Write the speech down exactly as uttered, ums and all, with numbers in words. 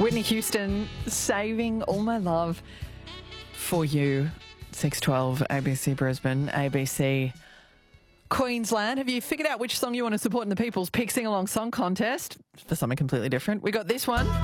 Whitney Houston, Saving All My Love for You. six twelve, A B C Brisbane, A B C Queensland. Have you figured out which song you want to support in the People's Pick Sing Along Song Contest? For something completely different, we got this one.